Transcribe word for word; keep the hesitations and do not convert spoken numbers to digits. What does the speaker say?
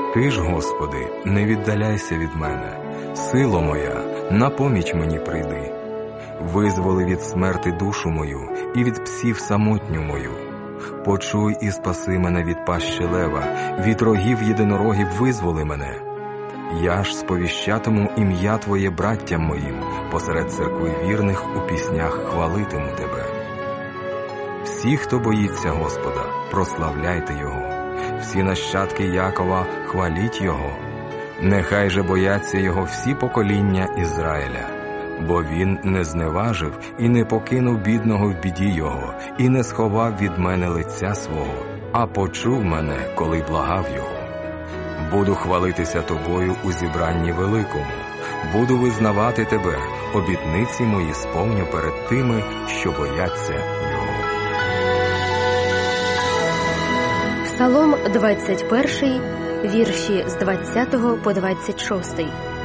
Ти ж, Господи, не віддаляйся від мене. Сило моя, на поміч мені прийди. Визволи від смерти душу мою і від псів самотню мою. Почуй і спаси мене від пащі лева, від рогів єдинорогів визволи мене. Я ж сповіщатиму ім'я Твоє браттям моїм, посеред церкви вірних у піснях хвалитиму Тебе. Всі, хто боїться Господа, прославляйте Його. Всі нащадки Якова, хваліть Його. Нехай же бояться Його всі покоління Ізраїля. Бо Він не зневажив і не покинув бідного в біді Його, і не сховав від мене лиця свого, а почув мене, коли благав Його. Буду хвалитися Тобою у зібранні великому, буду визнавати Тебе, обітниці мої сповню перед тими, що бояться Його. Псалом двадцять перший, вірші з двадцятого по двадцять шостий.